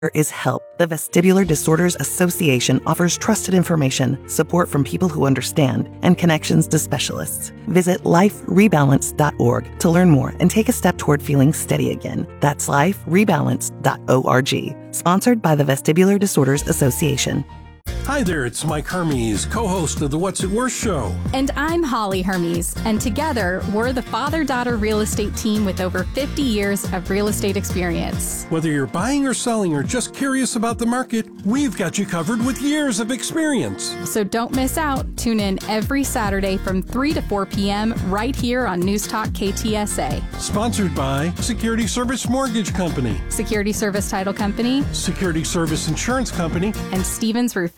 is HELP. The Vestibular Disorders Association offers trusted information, support from people who understand, and connections to specialists. Visit liferebalance.org to learn more and take a step toward feeling steady again. That's liferebalance.org. Sponsored by the Vestibular Disorders Association. Hi there, it's Mike Hermes, co-host of the What's It Worth show. And I'm Holly Hermes, and together, we're the father-daughter real estate team with over 50 years of real estate experience. Whether you're buying or selling or just curious about the market, we've got you covered with years of experience. So don't miss out. Tune in every Saturday from 3 to 4 p.m. right here on News Talk KTSA. Sponsored by Security Service Mortgage Company, Security Service Title Company, Security Service Insurance Company, and Stevens Roofing.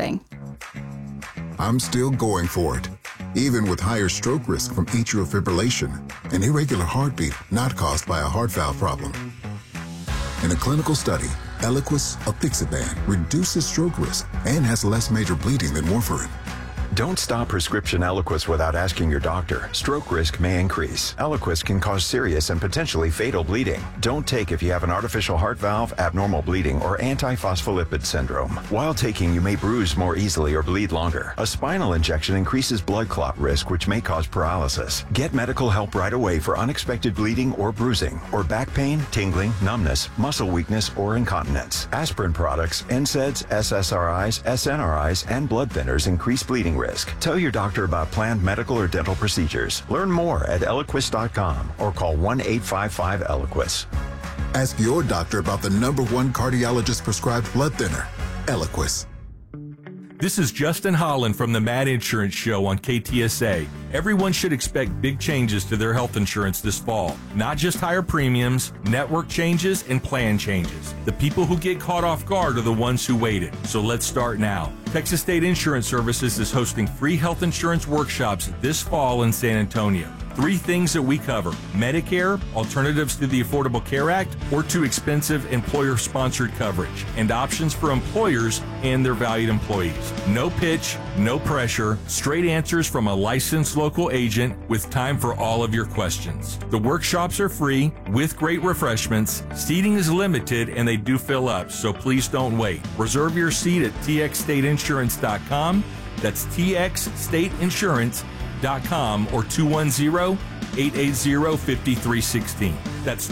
I'm still going for it, even with higher stroke risk from atrial fibrillation, an irregular heartbeat not caused by a heart valve problem. In a clinical study, Eliquis apixaban reduces stroke risk and has less major bleeding than warfarin. Don't stop prescription Eliquis without asking your doctor. Stroke risk may increase. Eliquis can cause serious and potentially fatal bleeding. Don't take if you have an artificial heart valve, abnormal bleeding, or antiphospholipid syndrome. While taking, you may bruise more easily or bleed longer. A spinal injection increases blood clot risk, which may cause paralysis. Get medical help right away for unexpected bleeding or bruising, or back pain, tingling, numbness, muscle weakness, or incontinence. Aspirin products, NSAIDs, SSRIs, SNRIs, and blood thinners increase bleeding risk. Tell your doctor about planned medical or dental procedures. Learn more at Eliquis.com or call 1-855-ELIQUIS. Ask your doctor about the #1 cardiologist prescribed blood thinner, Eliquis. This is Justin Holland from the Mad Insurance Show on KTSA. Everyone should expect big changes to their health insurance this fall. Not just higher premiums, network changes, and plan changes. The people who get caught off guard are the ones who waited. So let's start now. Texas State Insurance Services is hosting free health insurance workshops this fall in San Antonio. 3 things that we cover: Medicare, alternatives to the Affordable Care Act, or too expensive employer-sponsored coverage, and options for employers and their valued employees. No pitch, no pressure, straight answers from a licensed local agent with time for all of your questions. The workshops are free with great refreshments. Seating is limited and they do fill up, so please don't wait. Reserve your seat at txstateinsurance.com. That's txstateinsurance.com or 210-880-5316. That's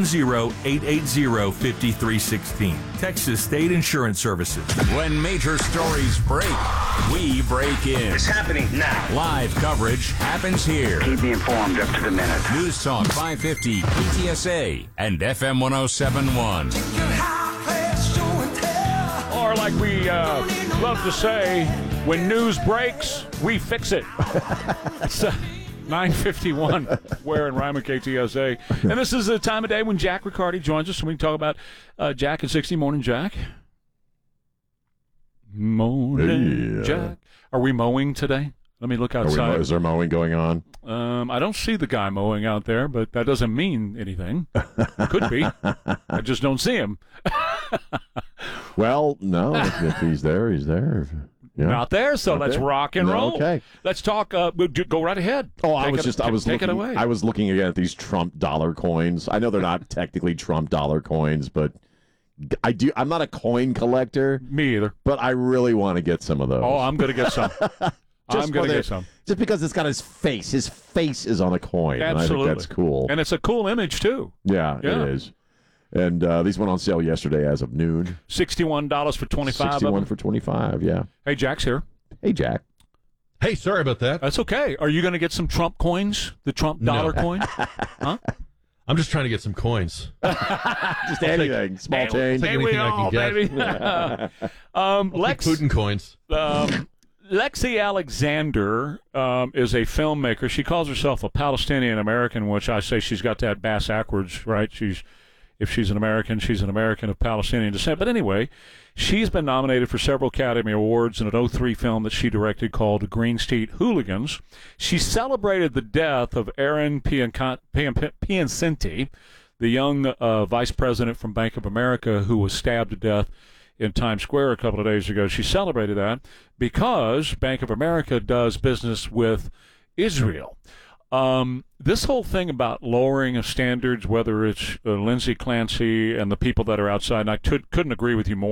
210-880-5316. Texas State Insurance Services. When major stories break, we break in. It's happening now. Live coverage happens here. Keep me informed up to the minute. News Talk 550 KTSA and FM 107.1. Or like we love to say, when news breaks, we fix it. It's 9:51, where in Ryman KTSA. And this is the time of day when Jack Riccardi joins us, and we can talk about Jack and 60 Morning Jack. Morning Jack. Are we mowing today? Let me look outside. Is there mowing going on? I don't see the guy mowing out there, but that doesn't mean anything. Could be. I just don't see him. Well, no. If he's there, he's there. Yeah. Not there, so let's rock and roll. Okay. Let's talk. Go right ahead. Oh, Take it away. I was looking again at these Trump dollar coins. I know they're not technically Trump dollar coins, but I'm not a coin collector. Me either. But I really want to get some of those. Oh, I'm going to get some. I'm going to get some. Just because it's got his face. His face is on a coin. Absolutely. And I think that's cool. And it's a cool image, too. Yeah. It is. And these went on sale yesterday as of noon. $61 for 25 $61 for 25, yeah. Hey, Jack's here. Hey, Jack. Hey, sorry about that. That's okay. Are you going to get some Trump coins? The Trump dollar coin? Huh? I'm just trying to get some coins. Just anything. Small change. Take anything I can get. Baby. Putin coins. Lexi Alexander is a filmmaker. She calls herself a Palestinian American, which I say she's got that bass backwards, right? If she's an American of Palestinian descent. But anyway, she's been nominated for several Academy Awards in an 2003 film that she directed called Green Street Hooligans. She celebrated the death of Aaron Piacenti, the young vice president from Bank of America who was stabbed to death in Times Square a couple of days ago. She celebrated that because Bank of America does business with Israel. This whole thing about lowering of standards, whether it's Lindsay Clancy and the people that are outside, and I couldn't agree with you more.